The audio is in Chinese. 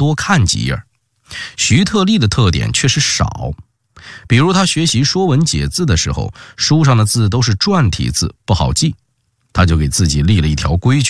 多看几页。徐特立的特点却是少，比如他学习《说文解字》的时候，书上的字都是篆体字，不好记，他就给自己立了一条规矩，